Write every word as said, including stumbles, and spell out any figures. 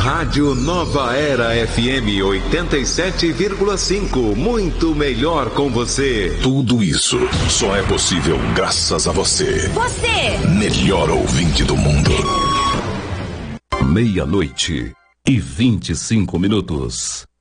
Rádio Nova Era F M oitenta e sete vírgula cinco. Muito melhor com você. Tudo isso só é possível graças a você. Você! Melhor ouvinte do mundo. Meia-noite e vinte e cinco minutos.